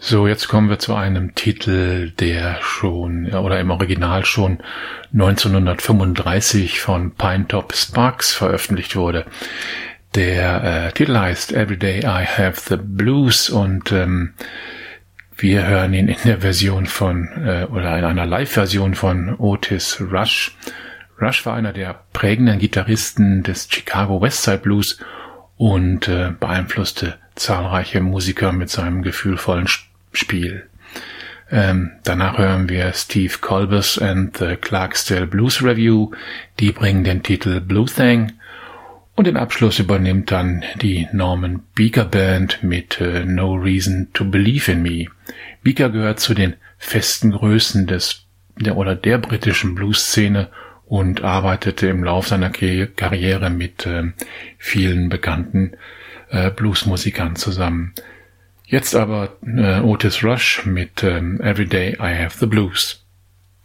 So, jetzt kommen wir zu einem Titel, der oder im Original schon 1935 von Pinetop Sparks veröffentlicht wurde. Der Titel heißt Everyday I Have the Blues und wir hören ihn in der Version oder in einer Live-Version von Otis Rush. Rush war einer der prägenden Gitarristen des Chicago Westside Blues und beeinflusste zahlreiche Musiker mit seinem gefühlvollen Spiel. Danach hören wir Steve Kolbus and the Clarksdale Blues Review. Die bringen den Titel Blue Thing. Und den Abschluss übernimmt dann die Norman Beaker Band mit No Reason to Believe in Me. Beaker gehört zu den festen Größen der britischen Blues-Szene und arbeitete im Lauf seiner Karriere mit vielen bekannten Bluesmusikern zusammen. Jetzt aber Otis Rush mit Everyday I Have the Blues.